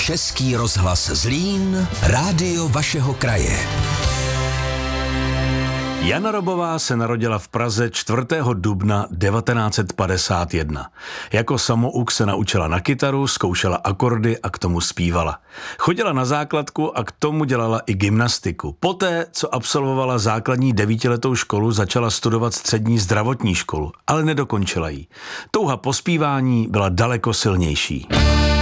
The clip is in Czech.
Český rozhlas Zlín, rádio vašeho kraje. Jana Robová se narodila v Praze 4. dubna 1951. Jako samouk se naučila na kytaru, zkoušela akordy a k tomu zpívala. Chodila na základku a k tomu dělala i gymnastiku. Poté, co absolvovala základní 9letou školu, začala studovat střední zdravotní školu, ale nedokončila ji. Touha po zpívání byla daleko silnější.